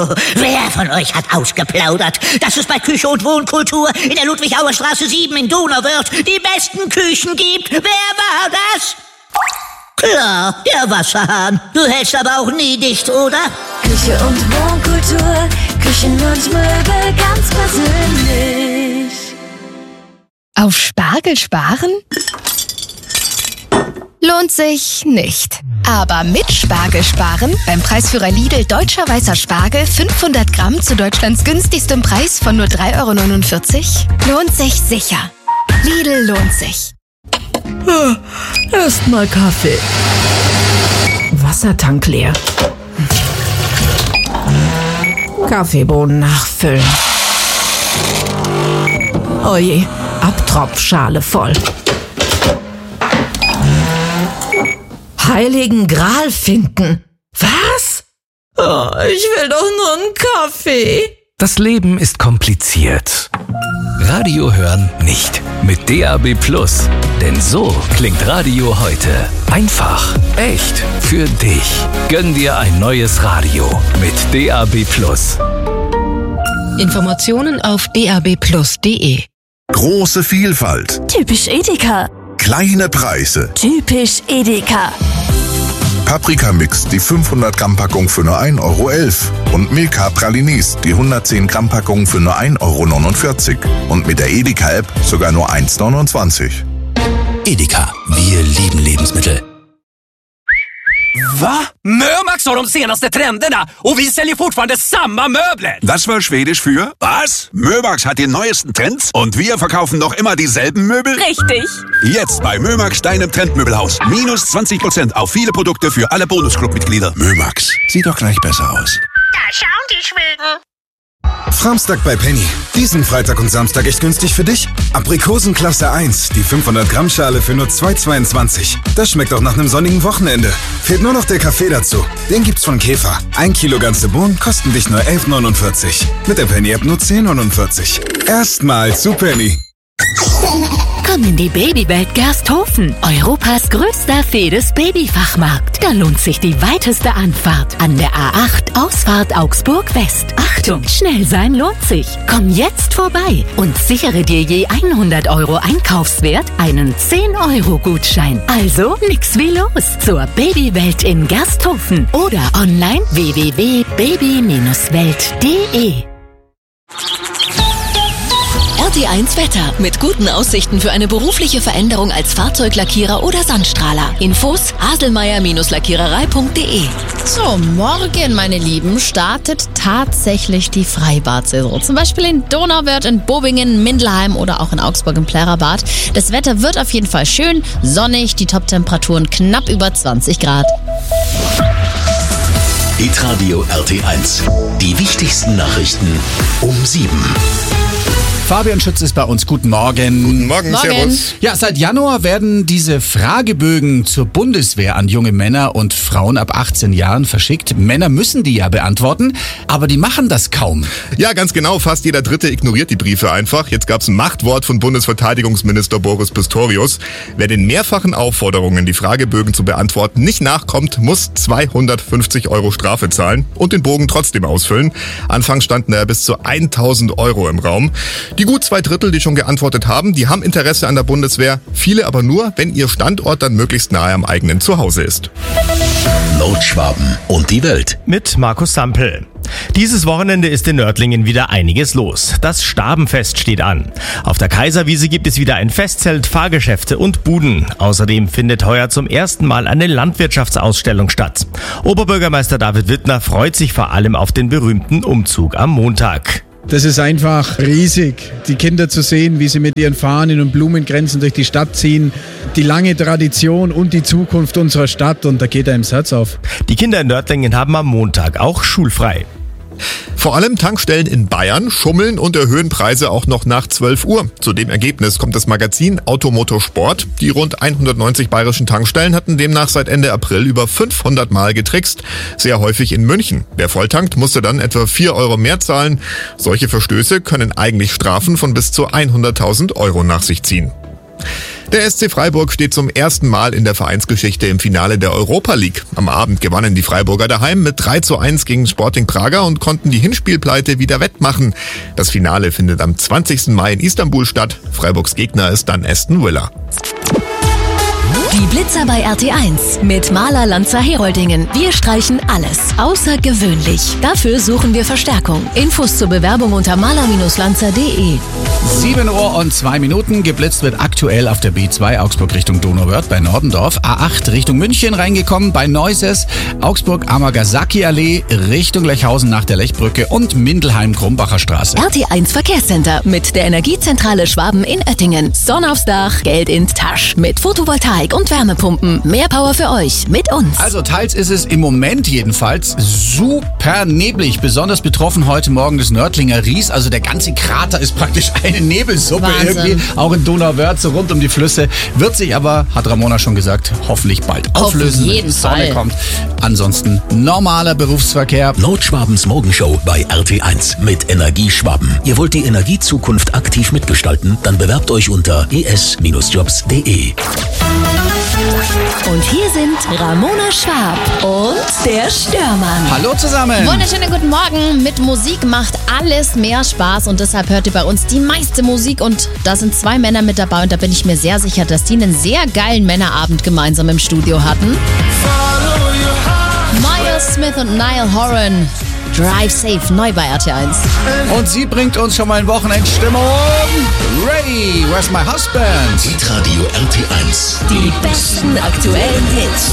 Wer von euch hat ausgeplaudert, dass es bei Küche und Wohnkultur in der Ludwig-Auer-Straße 7 in Donauwörth die besten Küchen gibt? Wer war das? Klar, der Wasserhahn. Du hältst aber auch nie dicht, oder? Küche und Wohnkultur, Küchen und Möbel ganz persönlich. Auf Spargel sparen? Lohnt sich nicht. Aber mit Spargel sparen, beim Preisführer Lidl Deutscher Weißer Spargel 500 Gramm zu Deutschlands günstigstem Preis von nur 3,49 €, lohnt sich sicher. Lidl lohnt sich. Erstmal Kaffee. Wassertank leer. Kaffeebohnen nachfüllen. Oje, Abtropfschale voll. Heiligen Gral finden. Was? Oh, ich will doch nur einen Kaffee. Das Leben ist kompliziert. Radio hören nicht. Mit DAB+. Denn so klingt Radio heute. Einfach, echt, für dich. Gönn dir ein neues Radio mit DAB+. Informationen auf dabplus.de. Große Vielfalt. Typisch Edeka. Kleine Preise. Typisch Edeka. Paprika-Mix, die 500 Gramm Packung für nur 1,11 € und Milka Pralinis, die 110 Gramm Packung für nur 1,49 € und mit der Edeka-App sogar nur 1,29 €. Edeka, wir lieben Lebensmittel. Va? Mömax har de senaste trenderna och vi säljer fortfarande samma möbler. Das war Schwedisch für was? Mömax hat die neuesten Trends und wir verkaufen noch immer dieselben Möbel? Richtig. Jetzt bei Mömax, deinem Trendmöbelhaus. Minus 20% auf viele Produkte für alle Bonusclub-Mitglieder. Mömax, sieht doch gleich besser aus. Da schauen die Schweden. Samstag bei Penny. Diesen Freitag und Samstag echt günstig für dich. Aprikosen Klasse 1, die 500 Gramm Schale für nur 2,22. Das schmeckt auch nach einem sonnigen Wochenende. Fehlt nur noch der Kaffee dazu. Den gibt's von Käfer. 1 Kilo ganze Bohnen kosten dich nur 11,49. Mit der Penny-App nur 10,49. Erstmal zu Penny. Komm in die Babywelt Gersthofen, Europas größter Fedes-Babyfachmarkt. Da lohnt sich die weiteste Anfahrt an der A8 Ausfahrt Augsburg West. Achtung, schnell sein lohnt sich. Komm jetzt vorbei und sichere dir je 100 € Einkaufswert einen 10-€-Gutschein. Also nix wie los zur Babywelt in Gersthofen oder online www.baby-welt.de. RT1 Wetter mit guten Aussichten für eine berufliche Veränderung als Fahrzeuglackierer oder Sandstrahler. Infos haselmeier-lackiererei.de. So, morgen, meine Lieben, startet tatsächlich die Freibad-Saison. Zum Beispiel in Donauwörth, in Bobingen, Mindelheim oder auch in Augsburg im Plärrerbad. Das Wetter wird auf jeden Fall schön, sonnig, die Top-Temperaturen knapp über 20 Grad. Hitradio RT1. Die wichtigsten Nachrichten um 7. Fabian Schütz ist bei uns. Guten Morgen. Guten Morgen, servus. Ja, seit Januar werden diese Fragebögen zur Bundeswehr an junge Männer und Frauen ab 18 Jahren verschickt. Männer müssen die ja beantworten, aber die machen das kaum. Ja, ganz genau. Fast jeder Dritte ignoriert die Briefe einfach. Jetzt gab's ein Machtwort von Bundesverteidigungsminister Boris Pistorius. Wer den mehrfachen Aufforderungen, die Fragebögen zu beantworten, nicht nachkommt, muss 250 € Strafe zahlen und den Bogen trotzdem ausfüllen. Anfangs standen da bis zu 1.000 € im Raum. Die gut 2/3, die schon geantwortet haben, die haben Interesse an der Bundeswehr. Viele aber nur, wenn ihr Standort dann möglichst nahe am eigenen Zuhause ist. Nordschwaben und die Welt. Mit Markus Sampel. Dieses Wochenende ist in Nördlingen wieder einiges los. Das Stabenfest steht an. Auf der Kaiserwiese gibt es wieder ein Festzelt, Fahrgeschäfte und Buden. Außerdem findet heuer zum ersten Mal eine Landwirtschaftsausstellung statt. Oberbürgermeister David Wittner freut sich vor allem auf den berühmten Umzug am Montag. Das ist einfach riesig, die Kinder zu sehen, wie sie mit ihren Fahnen und Blumenkränzen durch die Stadt ziehen. Die lange Tradition und die Zukunft unserer Stadt, und da geht einem das Herz auf. Die Kinder in Nördlingen haben am Montag auch schulfrei. Vor allem Tankstellen in Bayern schummeln und erhöhen Preise auch noch nach 12 Uhr. Zu dem Ergebnis kommt das Magazin Automotor Sport. Die rund 190 bayerischen Tankstellen hatten demnach seit Ende April über 500 Mal getrickst. Sehr häufig in München. Wer volltankt, musste dann etwa 4 € mehr zahlen. Solche Verstöße können eigentlich Strafen von bis zu 100.000 € nach sich ziehen. Der SC Freiburg steht zum ersten Mal in der Vereinsgeschichte im Finale der Europa League. Am Abend gewannen die Freiburger daheim mit 3:1 gegen Sporting Praga und konnten die Hinspielpleite wieder wettmachen. Das Finale findet am 20. Mai in Istanbul statt. Freiburgs Gegner ist dann Aston Villa. Die Blitzer bei RT1 mit Maler Lanza Heroldingen. Wir streichen alles außergewöhnlich. Dafür suchen wir Verstärkung. Infos zur Bewerbung unter maler-lanza.de. 7:02 Geblitzt wird aktuell auf der B2 Augsburg Richtung Donauwörth bei Nordendorf. A8 Richtung München reingekommen bei Neuses. Augsburg Amagasaki Allee Richtung Lechhausen nach der Lechbrücke und Mindelheim-Krumbacher Straße. RT1 Verkehrscenter mit der Energiezentrale Schwaben in Oettingen. Sonne aufs Dach, Geld in Tasch. Mit Photovoltaik und Wärmepumpen. Mehr Power für euch mit uns. Also teils ist es im Moment jedenfalls super neblig. Besonders betroffen heute Morgen das Nördlinger Ries. Also der ganze Krater ist praktisch eine Nebelsuppe. Wahnsinn. Irgendwie. Auch in Donauwörth, so rund um die Flüsse. Wird sich aber, hat Ramona schon gesagt, hoffentlich bald auflösen, wenn die Sonne kommt. Ansonsten normaler Berufsverkehr. Nordschwabens Morgenshow bei RT1 mit Energie Schwaben. Ihr wollt die Energiezukunft aktiv mitgestalten? Dann bewerbt euch unter es-jobs.de. Und hier sind Ramona Schwab und der Störmann. Hallo zusammen. Wunderschönen guten Morgen. Mit Musik macht alles mehr Spaß und deshalb hört ihr bei uns die meiste Musik und da sind 2 Männer mit dabei und da bin ich mir sehr sicher, dass die einen sehr geilen Männerabend gemeinsam im Studio hatten. Miles Smith und Niall Horan. Drive Safe, neu bei RT1. Und sie bringt uns schon mal in Wochenendstimmung. Ray, Where's My Husband? Hitradio RT1. Die besten aktuellen Hits.